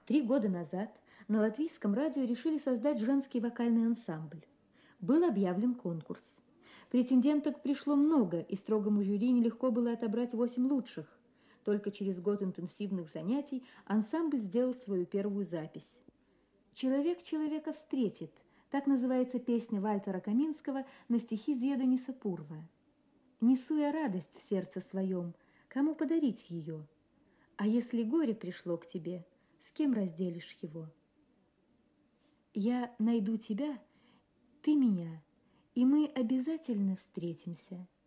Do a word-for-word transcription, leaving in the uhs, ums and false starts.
Три года назад на латвийском радио решили создать женский вокальный ансамбль. Был объявлен конкурс. Претенденток пришло много, и строгому жюри нелегко было отобрать восемь лучших. Только через год интенсивных занятий ансамбль сделал свою первую запись. «Человек человека встретит» – так называется песня Вальтера Каминского на стихи Зедуниса Пурва. «Несу я радость в сердце своем, кому подарить ее? А если горе пришло к тебе, с кем разделишь его? Я найду тебя, ты меня, и мы обязательно встретимся».